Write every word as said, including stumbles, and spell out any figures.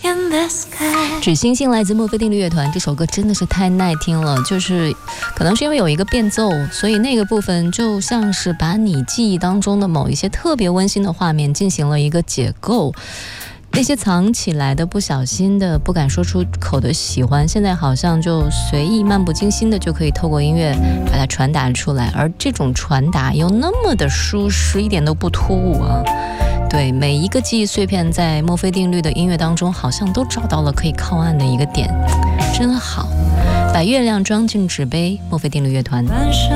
纸星星来自墨菲定律乐团，这首歌真的是太耐听了，就是可能是因为有一个变奏，所以那个部分就像是把你记忆当中的某一些特别温馨的画面进行了一个解构。那些藏起来的、不小心的、不敢说出口的喜欢，现在好像就随意漫不经心的就可以透过音乐把它传达出来，而这种传达又那么的舒适，一点都不突兀啊。对，每一个记忆碎片在墨菲定律的音乐当中好像都找到了可以靠岸的一个点，真好。把月亮装进纸杯，墨菲定律乐团。